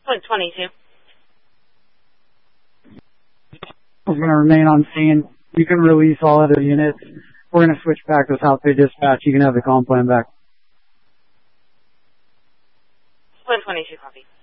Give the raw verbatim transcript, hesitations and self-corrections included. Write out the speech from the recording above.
Flint twenty-two. Is going to remain on scene. You can release all other units. We're going to switch back to South Bay Dispatch. You can have the comm plan back. Flint twenty-two, copy.